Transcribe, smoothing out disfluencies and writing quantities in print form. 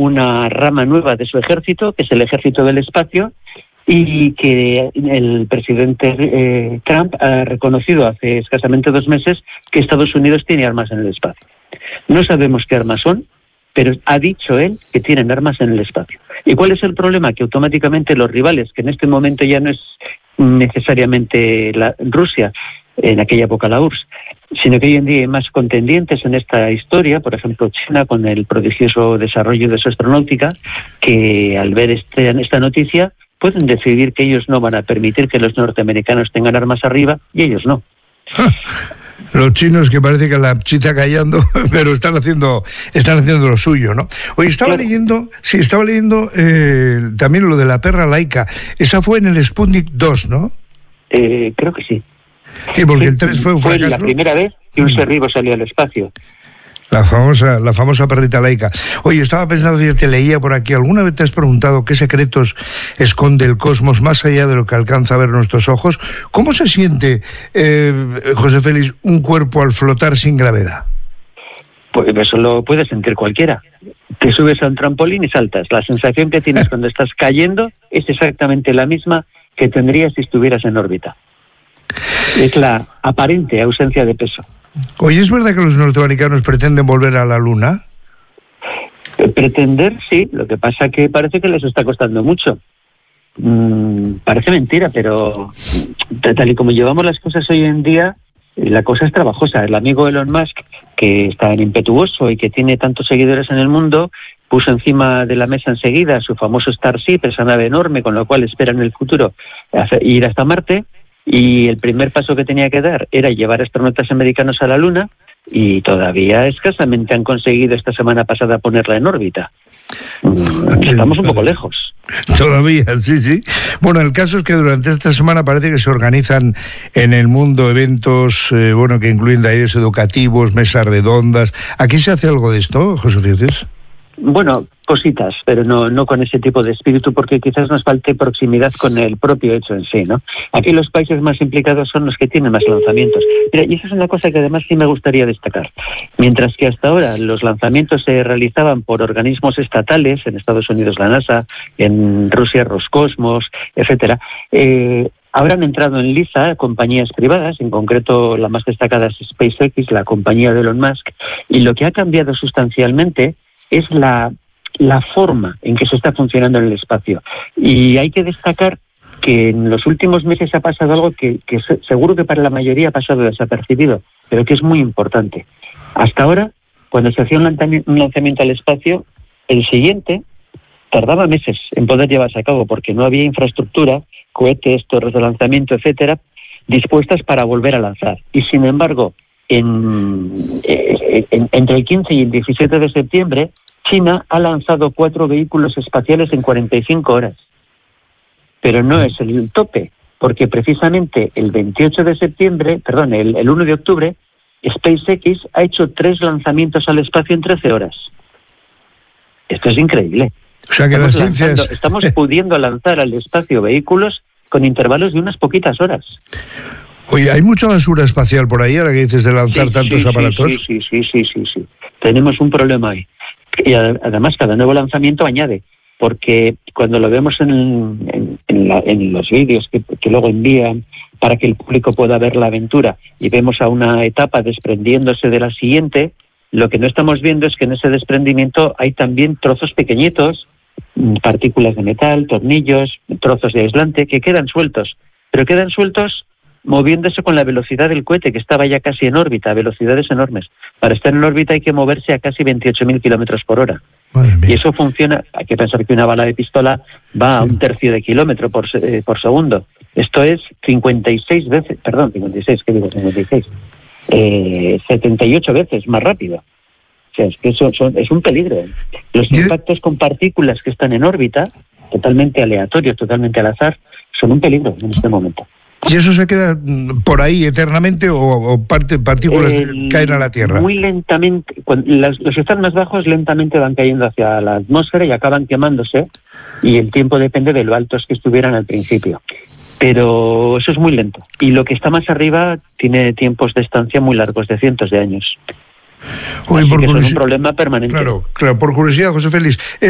una rama nueva de su ejército, que es el ejército del espacio, y que el presidente Trump ha reconocido hace escasamente 2 meses que Estados Unidos tiene armas en el espacio. No sabemos qué armas son, pero ha dicho él que tienen armas en el espacio. ¿Y cuál es el problema? Que automáticamente los rivales, que en este momento ya no es necesariamente Rusia, en aquella época la URSS, sino que hoy en día hay más contendientes en esta historia, por ejemplo China con el prodigioso desarrollo de su astronáutica, que al ver esta noticia pueden decidir que ellos no van a permitir que los norteamericanos tengan armas arriba y ellos no. Los chinos, que parece que la chita callando, pero están haciendo lo suyo, ¿no? Oye, estaba leyendo también lo de la perra laica. Esa fue en el Sputnik 2, ¿no? Creo que sí. Sí, porque el 3 fue un fracaso. Fue la primera vez que un ser vivo salió al espacio. La famosa perrita laica. Oye, estaba pensando, te leía por aquí, ¿alguna vez te has preguntado qué secretos esconde el cosmos más allá de lo que alcanza a ver nuestros ojos? ¿Cómo se siente, José Félix, un cuerpo al flotar sin gravedad? Pues eso lo puede sentir cualquiera. Te subes a un trampolín y saltas. La sensación que tienes cuando estás cayendo es exactamente la misma que tendrías si estuvieras en órbita. Es la aparente ausencia de peso. Oye, ¿es verdad que los norteamericanos pretenden volver a la Luna? Pretender, sí. Lo que pasa que parece que les está costando mucho. Parece mentira, pero tal y como llevamos las cosas hoy en día, la cosa es trabajosa. El amigo Elon Musk, que es tan impetuoso y que tiene tantos seguidores en el mundo, puso encima de la mesa enseguida su famoso Starship, esa nave enorme con la cual espera en el futuro ir hasta Marte. Y el primer paso que tenía que dar era llevar astronautas americanos a la Luna, y todavía escasamente han conseguido esta semana pasada ponerla en órbita. Estamos un poco lejos. Todavía, sí. Bueno, el caso es que durante esta semana parece que se organizan en el mundo eventos, que incluyen talleres educativos, mesas redondas. ¿Aquí se hace algo de esto, José Félix? Bueno, cositas, pero no con ese tipo de espíritu, porque quizás nos falte proximidad con el propio hecho en sí, ¿no? Aquí los países más implicados son los que tienen más lanzamientos. Mira, y esa es una cosa que además sí me gustaría destacar. Mientras que hasta ahora los lanzamientos se realizaban por organismos estatales, en Estados Unidos la NASA, en Rusia Roscosmos, etcétera, ahora han entrado en liza compañías privadas, en concreto la más destacada es SpaceX, la compañía de Elon Musk, y lo que ha cambiado sustancialmente es la forma en que se está funcionando en el espacio. Y hay que destacar que en los últimos meses ha pasado algo que seguro que para la mayoría ha pasado desapercibido, pero que es muy importante. Hasta ahora, cuando se hacía un lanzamiento al espacio, el siguiente tardaba meses en poder llevarse a cabo, porque no había infraestructura, cohetes, torres de lanzamiento, etcétera, dispuestas para volver a lanzar. Y sin embargo, entre el 15 y el 17 de septiembre, China ha lanzado 4 vehículos espaciales en 45 horas. Pero no es el tope, porque precisamente el 28 de septiembre, perdón, el 1 de octubre, SpaceX ha hecho 3 lanzamientos al espacio en 13 horas. Esto es increíble. O sea que estamos pudiendo lanzar al espacio vehículos con intervalos de unas poquitas horas. Oye, ¿hay mucha basura espacial por ahí ahora que dices de lanzar tantos aparatos? Sí. Tenemos un problema ahí. Y además cada nuevo lanzamiento añade, porque cuando lo vemos en los vídeos que luego envían para que el público pueda ver la aventura, y vemos a una etapa desprendiéndose de la siguiente, lo que no estamos viendo es que en ese desprendimiento hay también trozos pequeñitos, partículas de metal, tornillos, trozos de aislante que quedan sueltos, pero quedan sueltos moviéndose con la velocidad del cohete, que estaba ya casi en órbita, a velocidades enormes. Para estar en órbita hay que moverse a casi 28.000 kilómetros por hora. Y eso funciona. Hay que pensar que una bala de pistola va a 1/3 de kilómetro por segundo. Esto es 56 veces, 78 veces más rápido. O sea, es que eso es un peligro. Los impactos con partículas que están en órbita, totalmente aleatorios, totalmente al azar, son un peligro en este momento. ¿Y eso se queda por ahí eternamente o partículas caen a la Tierra? Muy lentamente. Los que están más bajos lentamente van cayendo hacia la atmósfera y acaban quemándose, y el tiempo depende de lo altos que estuvieran al principio. Pero eso es muy lento. Y lo que está más arriba tiene tiempos de estancia muy largos, de cientos de años. Así que es un problema permanente. Claro, por curiosidad, José Félix.